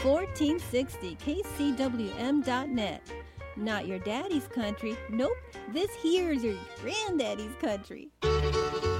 1460 kcwm.net. Not your daddy's country. Nope, this here's your granddaddy's country.